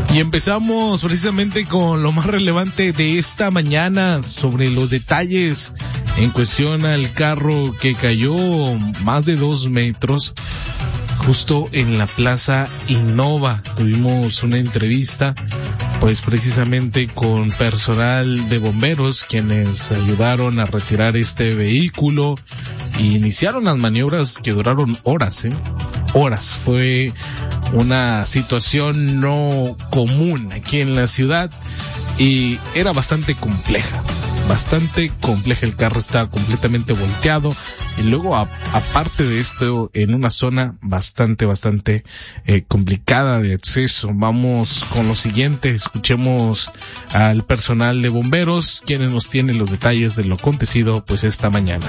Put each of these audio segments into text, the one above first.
Y empezamos precisamente con lo más relevante de esta mañana sobre los detalles en cuestión al carro que cayó más de 2 metros justo en la Plaza Innova. Tuvimos una entrevista pues precisamente con personal de bomberos quienes ayudaron a retirar este vehículo y iniciaron las maniobras que duraron horas, horas. Fue una situación no común aquí en la ciudad y era bastante compleja. El carro estaba completamente volteado y luego aparte de esto en una zona bastante complicada de acceso. Vamos con lo siguiente, escuchemos al personal de bomberos quienes nos tienen los detalles de lo acontecido pues esta mañana.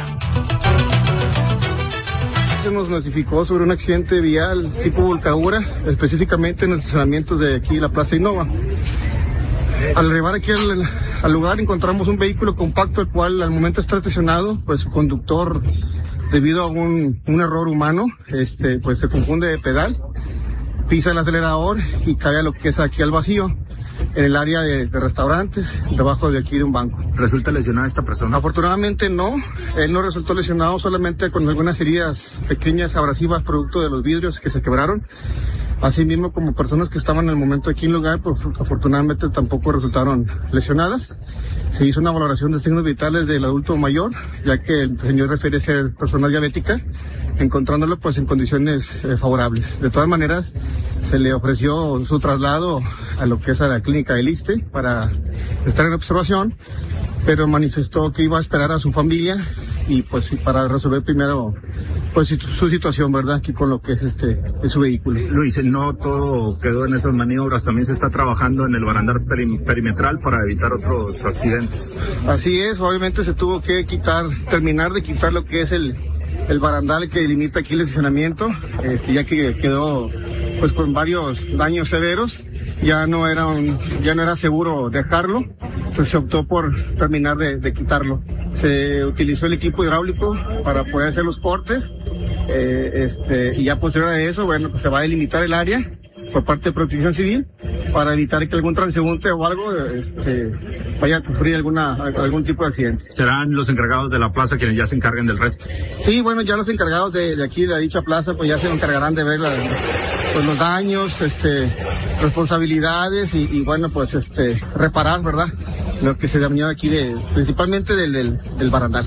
Se nos notificó sobre un accidente vial tipo volcadura, específicamente en los estacionamientos de aquí la Plaza Innova. Al arribar aquí al lugar encontramos un vehículo compacto, el cual al momento está estacionado, pues su conductor, debido a un error humano, pues se confunde de pedal, pisa el acelerador y cae a lo que es aquí al vacío, en el área de restaurantes, debajo de aquí de un banco. ¿Resulta lesionada esta persona? Afortunadamente no, él no resultó lesionado, solamente con algunas heridas pequeñas abrasivas producto de los vidrios que se quebraron. Asimismo, como personas que estaban en el momento aquí en el lugar, pues afortunadamente tampoco resultaron lesionadas. Se hizo una valoración de signos vitales del adulto mayor, ya que el señor refiere ser persona diabética, encontrándolo pues en condiciones favorables. De todas maneras, se le ofreció su traslado a lo que es a la clínica del ISSSTE para estar en observación, pero manifestó que iba a esperar a su familia y pues para resolver primero pues su situación, ¿verdad? Aquí con lo que es su vehículo. Luis, no todo quedó en esas maniobras, también se está trabajando en el barandal perimetral para evitar otros accidentes. Así es, obviamente se tuvo que terminar de quitar lo que es el barandal que delimita aquí el estacionamiento, ya que quedó pues con varios daños severos, ya no era seguro dejarlo, pues se optó por terminar de quitarlo. Se utilizó el equipo hidráulico para poder hacer los cortes, y ya posterior a eso, bueno, pues se va a delimitar el área por parte de Protección Civil para evitar que algún transeúnte o algo vaya a sufrir algún tipo de accidente. ¿Serán los encargados de la plaza quienes ya se encarguen del resto? Sí, bueno, ya los encargados de aquí, de dicha plaza, pues ya se encargarán de ver pues los daños, responsabilidades y bueno, pues reparar, ¿verdad? Lo que se dañó aquí principalmente del barandal.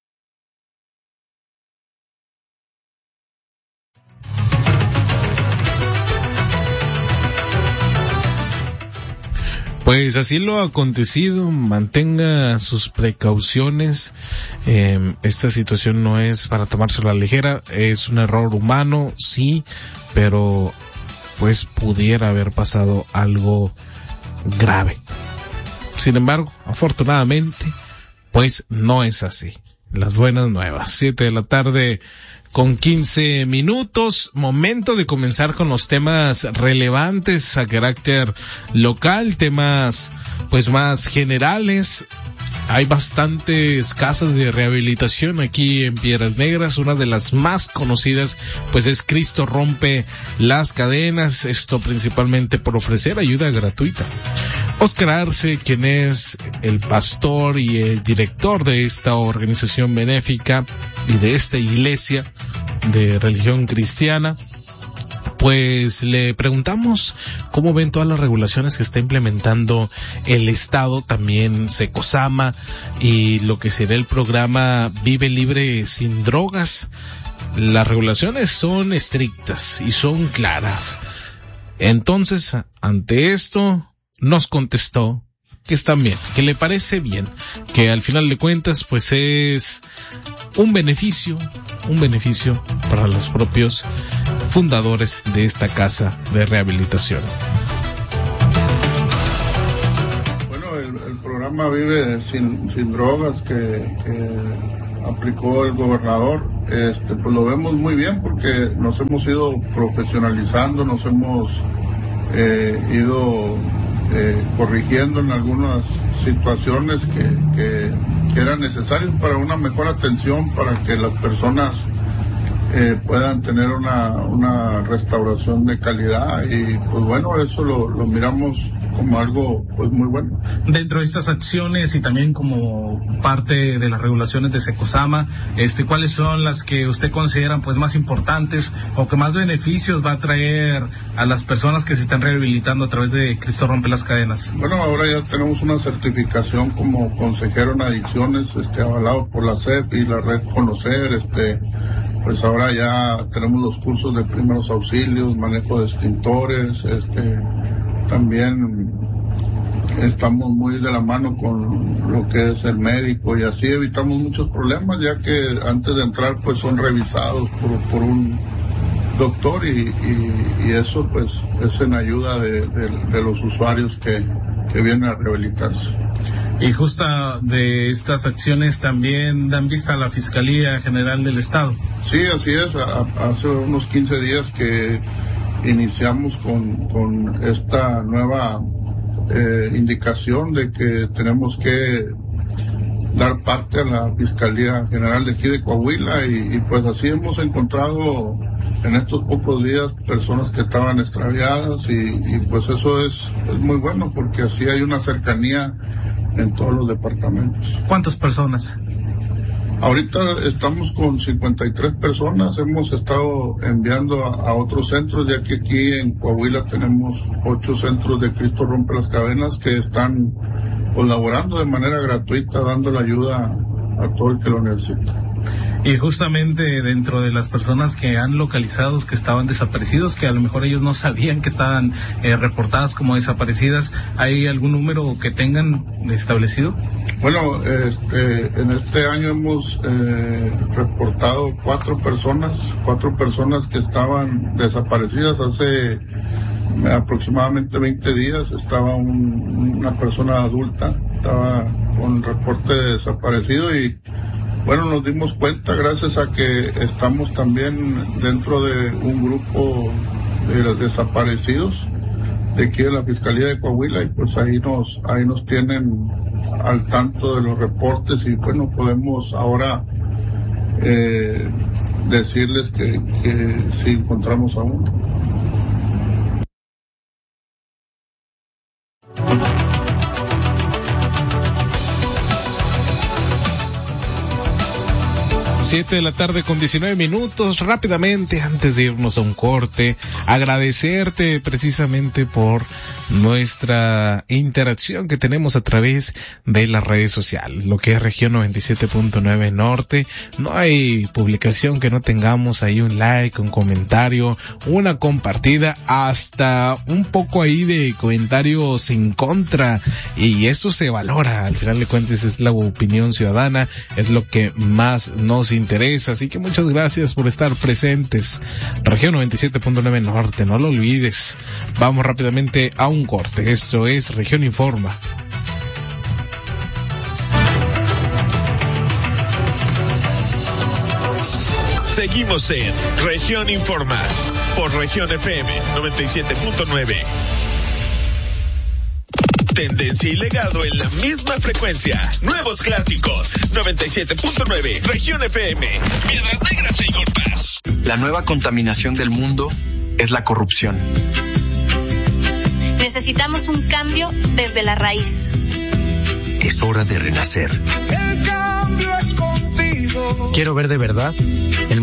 Pues así lo acontecido, mantenga sus precauciones. Esta situación no es para tomárselo a la ligera, es un error humano, sí, pero pues pudiera haber pasado algo grave. Sin embargo, afortunadamente, pues no es así. Las buenas nuevas, 7:15 p.m, momento de comenzar con los temas relevantes a carácter local, temas pues más generales. Hay bastantes casas de rehabilitación aquí en Piedras Negras. Una de las más conocidas pues es Cristo Rompe las Cadenas, esto principalmente por ofrecer ayuda gratuita. Oscar Arce, quien es el pastor y el director de esta organización benéfica y de esta iglesia de religión cristiana, pues le preguntamos cómo ven todas las regulaciones que está implementando el Estado, también Secosama, y lo que será el programa Vive Libre Sin Drogas. Las regulaciones son estrictas y son claras. Entonces, ante esto, nos contestó que están bien, que le parece bien, que al final de cuentas pues es un beneficio para los propios fundadores de esta casa de rehabilitación. Bueno, el programa Vive sin Drogas que aplicó el gobernador, pues lo vemos muy bien porque nos hemos ido profesionalizando, nos hemos ido corrigiendo en algunas situaciones que eran necesarias para una mejor atención, para que las personas puedan tener una restauración de calidad, y pues bueno, eso lo miramos como algo pues muy bueno. Dentro de estas acciones y también como parte de las regulaciones de Secosama, ¿cuáles son las que usted considera pues más importantes o que más beneficios va a traer a las personas que se están rehabilitando a través de Cristo Rompe las Cadenas? Bueno, ahora ya tenemos una certificación como consejero en adicciones, avalado por la CEP y la red Conocer, pues ahora ya tenemos los cursos de primeros auxilios, manejo de extintores, también estamos muy de la mano con lo que es el médico, y así evitamos muchos problemas, ya que antes de entrar pues son revisados por un doctor, y eso pues es en ayuda de los usuarios que vienen a rehabilitarse. Y justo de estas acciones también dan vista a la Fiscalía General del Estado. Sí, así es. Hace unos 15 días que iniciamos con esta nueva indicación de que tenemos que dar parte a la Fiscalía General de aquí de Coahuila, y pues así hemos encontrado en estos pocos días personas que estaban extraviadas, y pues eso es muy bueno, porque así hay una cercanía en todos los departamentos. ¿Cuántas personas? Ahorita estamos con 53 personas, hemos estado enviando a otros centros, ya que aquí en Coahuila tenemos 8 centros de Cristo Rompe las Cadenas que están colaborando de manera gratuita, dando la ayuda a todo el que lo necesita. Y justamente dentro de las personas que han localizado que estaban desaparecidos, que a lo mejor ellos no sabían que estaban reportadas como desaparecidas, ¿hay algún número que tengan establecido? Bueno, en este año hemos reportado 4 personas que estaban desaparecidas. Hace aproximadamente 20 días estaba una persona adulta, estaba con reporte de desaparecido, y bueno, nos dimos cuenta gracias a que estamos también dentro de un grupo de los desaparecidos de aquí de la Fiscalía de Coahuila, y pues ahí nos tienen al tanto de los reportes, y bueno, podemos ahora decirles que sí encontramos a uno. Siete de la tarde con 19 minutos. Rápidamente, antes de irnos a un corte, agradecerte precisamente por nuestra interacción que tenemos a través de las redes sociales, lo que es Región 97.9 Norte. No hay publicación que no tengamos ahí un like, un comentario, una compartida, hasta un poco ahí de comentarios en contra, y eso se valora. Al final de cuentas es la opinión ciudadana, es lo que más nos interesa, así que muchas gracias por estar presentes. Región 97.9 Norte, no lo olvides. Vamos rápidamente a un corte. Esto es Región Informa. Seguimos en Región Informa por Región FM 97.9. Tendencia y legado en la misma frecuencia. Nuevos clásicos. 97.9. Región FM. Piedras Negras e Igorpas. La nueva contaminación del mundo es la corrupción. Necesitamos un cambio desde la raíz. Es hora de renacer. El cambio es contigo. Quiero ver de verdad